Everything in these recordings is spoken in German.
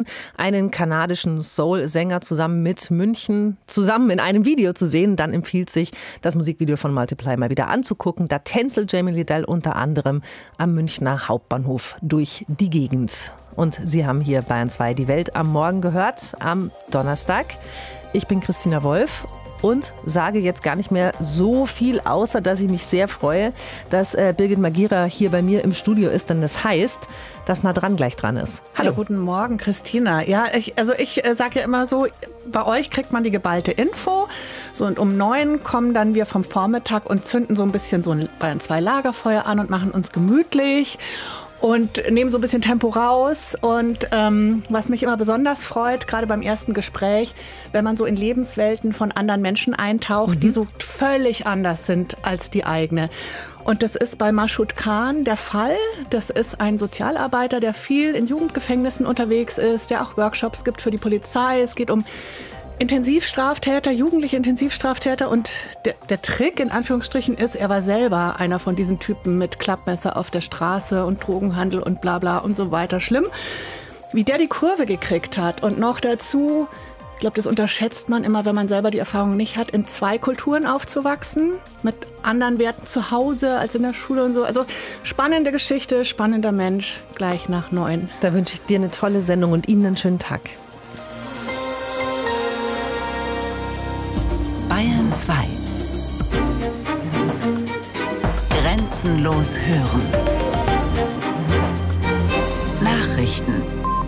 einen kanadischen Soul-Sänger zusammen mit München zusammen in einem Video zu sehen. Dann empfiehlt sich, das Musikvideo von Multiply mal wieder anzugucken. Da tänzelt Jamie Lidell unter anderem am Münchner Hauptbahnhof durch die Gegend. Und Sie haben hier Bayern 2 die Welt am Morgen gehört, am Donnerstag. Ich bin Christina Wolf und sage jetzt gar nicht mehr so viel, außer dass ich mich sehr freue, dass Birgit Magira hier bei mir im Studio ist, denn das heißt, dass nah dran gleich dran ist. Hallo. Ja, guten Morgen, Christina. Ja, ich sage ja immer so, bei euch kriegt man die geballte Info. So, und um 9 kommen dann wir vom Vormittag und zünden so ein bisschen so ein Bayern 2 Lagerfeuer an und machen uns gemütlich. Und nehmen so ein bisschen Tempo raus. Und was mich immer besonders freut, gerade beim ersten Gespräch, wenn man so in Lebenswelten von anderen Menschen eintaucht, die so völlig anders sind als die eigene. Und das ist bei Mashoud Khan der Fall. Das ist ein Sozialarbeiter, der viel in Jugendgefängnissen unterwegs ist, der auch Workshops gibt für die Polizei. Es geht um Intensivstraftäter, jugendliche Intensivstraftäter, und der Trick in Anführungsstrichen ist, er war selber einer von diesen Typen mit Klappmesser auf der Straße und Drogenhandel und bla bla und so weiter. Schlimm, wie der die Kurve gekriegt hat und noch dazu, ich glaube, das unterschätzt man immer, wenn man selber die Erfahrung nicht hat, in 2 Kulturen aufzuwachsen, mit anderen Werten zu Hause als in der Schule und so. Also spannende Geschichte, spannender Mensch, gleich nach 9. Da wünsche ich dir eine tolle Sendung und Ihnen einen schönen Tag. Bayern 2. Grenzenlos hören. Nachrichten.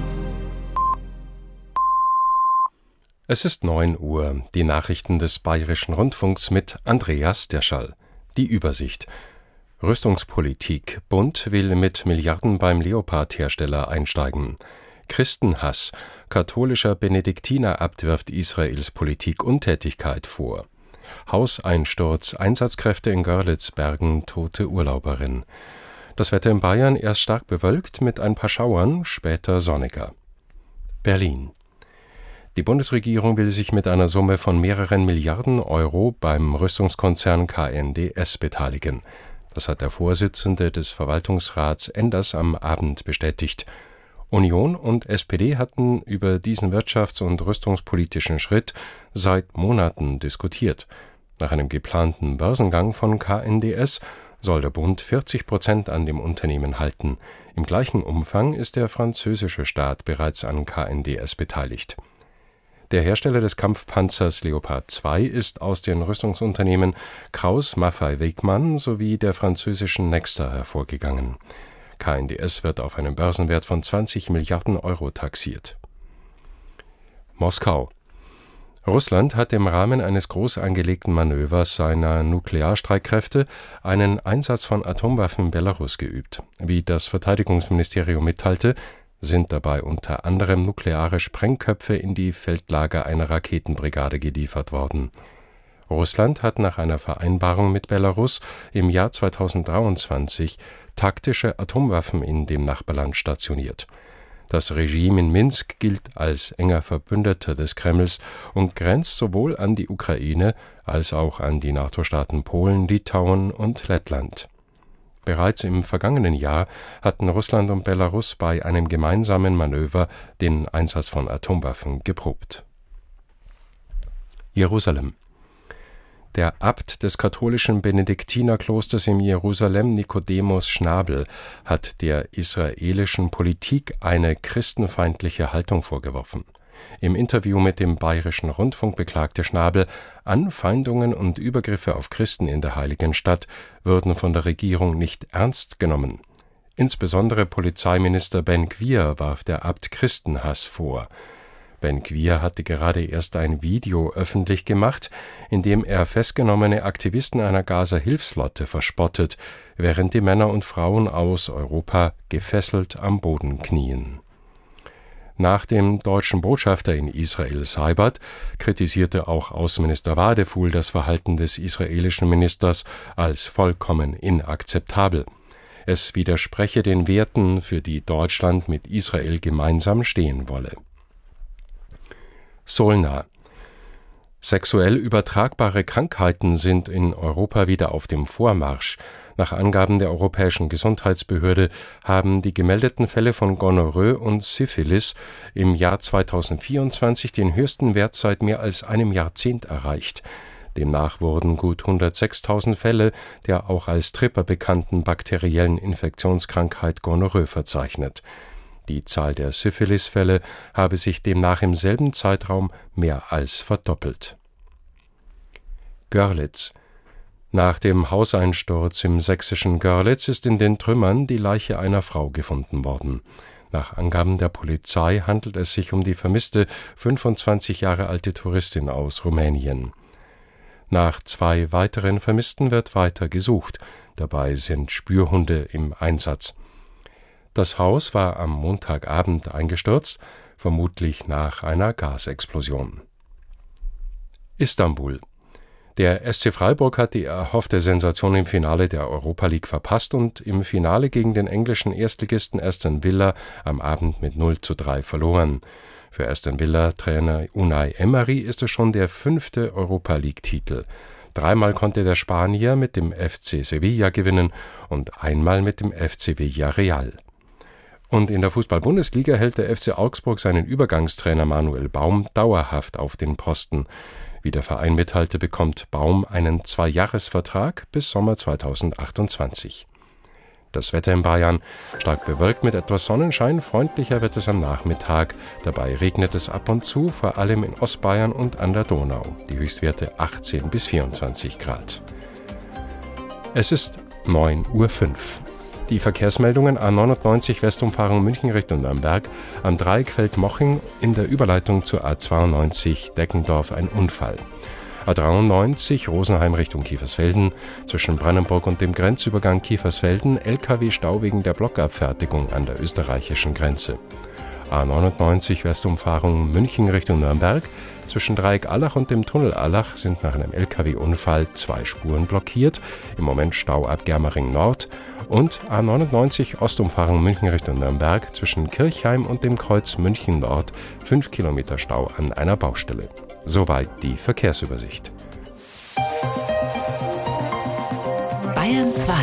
Es ist 9 Uhr. Die Nachrichten des Bayerischen Rundfunks mit Andreas Derschall. Die Übersicht. Rüstungspolitik. Bund will mit Milliarden beim Leopard-Hersteller einsteigen. Christenhass. Katholischer Benediktinerabt wirft Israels Politik Untätigkeit vor. Hauseinsturz. Einsatzkräfte in Görlitz bergen tote Urlauberin. Das Wetter in Bayern erst stark bewölkt mit ein paar Schauern, später sonniger. Berlin. Die Bundesregierung will sich mit einer Summe von mehreren Milliarden Euro beim Rüstungskonzern KNDS beteiligen. Das hat der Vorsitzende des Verwaltungsrats Enders am Abend bestätigt. Union und SPD hatten über diesen wirtschafts- und rüstungspolitischen Schritt seit Monaten diskutiert. Nach einem geplanten Börsengang von KNDS soll der Bund 40% an dem Unternehmen halten. Im gleichen Umfang ist der französische Staat bereits an KNDS beteiligt. Der Hersteller des Kampfpanzers Leopard 2 ist aus den Rüstungsunternehmen Krauss Maffei Wegmann sowie der französischen Nexter hervorgegangen. KNDS wird auf einen Börsenwert von 20 Milliarden Euro taxiert. Moskau. Russland hat im Rahmen eines groß angelegten Manövers seiner Nuklearstreitkräfte einen Einsatz von Atomwaffen in Belarus geübt. Wie das Verteidigungsministerium mitteilte, sind dabei unter anderem nukleare Sprengköpfe in die Feldlager einer Raketenbrigade geliefert worden. Russland hat nach einer Vereinbarung mit Belarus im Jahr 2023 taktische Atomwaffen in dem Nachbarland stationiert. Das Regime in Minsk gilt als enger Verbündeter des Kremls und grenzt sowohl an die Ukraine als auch an die NATO-Staaten Polen, Litauen und Lettland. Bereits im vergangenen Jahr hatten Russland und Belarus bei einem gemeinsamen Manöver den Einsatz von Atomwaffen geprobt. Jerusalem. Der Abt des katholischen Benediktinerklosters in Jerusalem, Nicodemus Schnabel, hat der israelischen Politik eine christenfeindliche Haltung vorgeworfen. Im Interview mit dem Bayerischen Rundfunk beklagte Schnabel, Anfeindungen und Übergriffe auf Christen in der Heiligen Stadt würden von der Regierung nicht ernst genommen. Insbesondere Polizeiminister Ben-Gvir warf der Abt Christenhass vor. Ben-Gvir hatte gerade erst ein Video öffentlich gemacht, in dem er festgenommene Aktivisten einer Gaza-Hilfslotte verspottet, während die Männer und Frauen aus Europa gefesselt am Boden knien. Nach dem deutschen Botschafter in Israel Seibert kritisierte auch Außenminister Wadefuhl das Verhalten des israelischen Ministers als vollkommen inakzeptabel. Es widerspreche den Werten, für die Deutschland mit Israel gemeinsam stehen wolle. Solna. Sexuell übertragbare Krankheiten sind in Europa wieder auf dem Vormarsch. Nach Angaben der Europäischen Gesundheitsbehörde haben die gemeldeten Fälle von Gonorrhoe und Syphilis im Jahr 2024 den höchsten Wert seit mehr als einem Jahrzehnt erreicht. Demnach wurden gut 106.000 Fälle der auch als Tripper bekannten bakteriellen Infektionskrankheit Gonorrhoe verzeichnet. Die Zahl der Syphilis-Fälle habe sich demnach im selben Zeitraum mehr als verdoppelt. Görlitz. Nach dem Hauseinsturz im sächsischen Görlitz ist in den Trümmern die Leiche einer Frau gefunden worden. Nach Angaben der Polizei handelt es sich um die vermisste 25 Jahre alte Touristin aus Rumänien. Nach 2 weiteren Vermissten wird weiter gesucht. Dabei sind Spürhunde im Einsatz. Das Haus war am Montagabend eingestürzt, vermutlich nach einer Gasexplosion. Istanbul. Der SC Freiburg hat die erhoffte Sensation im Finale der Europa League verpasst und im Finale gegen den englischen Erstligisten Aston Villa am Abend mit 0:3 verloren. Für Aston Villa-Trainer Unai Emery ist es schon der 5. Europa League-Titel. 3-mal konnte der Spanier mit dem FC Sevilla gewinnen und einmal mit dem FC Villarreal. Und in der Fußball-Bundesliga hält der FC Augsburg seinen Übergangstrainer Manuel Baum dauerhaft auf den Posten. Wie der Verein mitteilte, bekommt Baum einen 2-Jahres-Vertrag bis Sommer 2028. Das Wetter in Bayern: stark bewölkt mit etwas Sonnenschein, freundlicher wird es am Nachmittag. Dabei regnet es ab und zu, vor allem in Ostbayern und an der Donau. Die Höchstwerte 18 bis 24 Grad. Es ist 9:05 Uhr. Die Verkehrsmeldungen: A99 Westumfahrung München Richtung Nürnberg, am Dreieckfeld Moching in der Überleitung zur A92 Deckendorf ein Unfall. A93 Rosenheim Richtung Kiefersfelden, zwischen Brandenburg und dem Grenzübergang Kiefersfelden LKW-Stau wegen der Blockabfertigung an der österreichischen Grenze. A99 Westumfahrung München Richtung Nürnberg, zwischen Dreieck Allach und dem Tunnel Allach sind nach einem LKW-Unfall 2 Spuren blockiert, im Moment Stau ab Germering Nord, und A99 Ostumfahrung München Richtung Nürnberg, zwischen Kirchheim und dem Kreuz München Nord 5 Kilometer Stau an einer Baustelle. Soweit die Verkehrsübersicht. Bayern 2.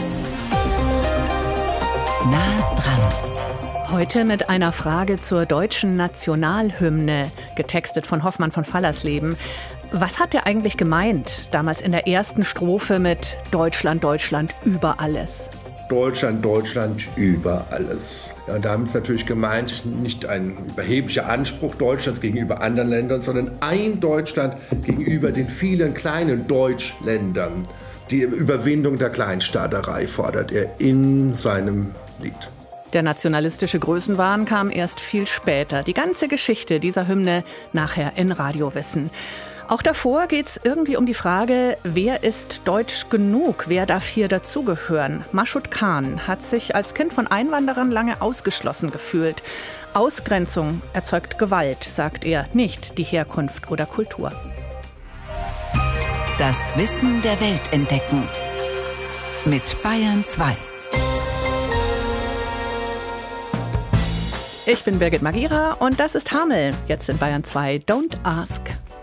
Nah dran. Heute mit einer Frage zur deutschen Nationalhymne, getextet von Hoffmann von Fallersleben. Was hat er eigentlich gemeint, damals in der ersten Strophe mit Deutschland, Deutschland über alles? Deutschland, Deutschland über alles. Ja, und damit ist natürlich gemeint, nicht ein überheblicher Anspruch Deutschlands gegenüber anderen Ländern, sondern ein Deutschland gegenüber den vielen kleinen Deutschländern. Die Überwindung der Kleinstaaterei fordert er in seinem Lied. Der nationalistische Größenwahn kam erst viel später. Die ganze Geschichte dieser Hymne nachher in Radiowissen. Auch davor geht es irgendwie um die Frage, wer ist deutsch genug, wer darf hier dazugehören? Maschud Khan hat sich als Kind von Einwanderern lange ausgeschlossen gefühlt. Ausgrenzung erzeugt Gewalt, sagt er, nicht die Herkunft oder Kultur. Das Wissen der Welt entdecken. Mit Bayern 2. Ich bin Birgit Magira und das ist Hamel. Jetzt in Bayern 2. Don't Ask.